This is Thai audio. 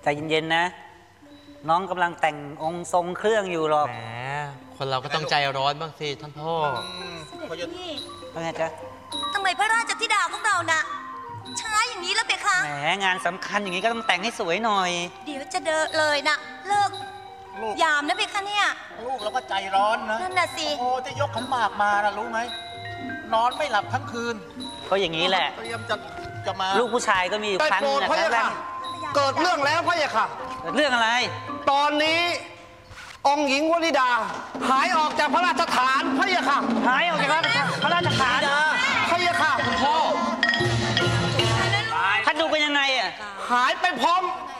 ใจเย็นๆนะน้องกำลังแต่งองค์ทรงเครื่องอยู่หรอกแหมคนเราก็ต้องใจร้อนบ้างสิท่านพ่อนี่ว่าไงจ๊ะทำไมพระราชธิดาของเราน่ะช้าอย่างนี้แล้วเพคะแหมงานสำคัญอย่างนี้ก็ต้องแต่งให้สวยหน่อยเดี๋ยวจะเดินเลยนะเลิกยามนะเพคะเนี่ยลูกแล้วก็ใจร้อนนะนั่นน่ะสิโอ้จะยกขันหมากมานะรู้ไหมนอนไม่หลับทั้งคืนก็อย่างนี้แหละเตรียมจะมาลูกผู้ชายก็มีอยู่ครั้งนึงนะครั้งแรกเกิดเรื่องแล้วพระยาค่ะเรื่องอะไรตอนนี้องค์หญิงวนิดาหายออกจากพระราชฐานพระยาค่ะหายออกจากพระราชฐานพระยาค่ะคุณพ่อท่านดูเป็นยังไงอ่ะหายไปพร้อม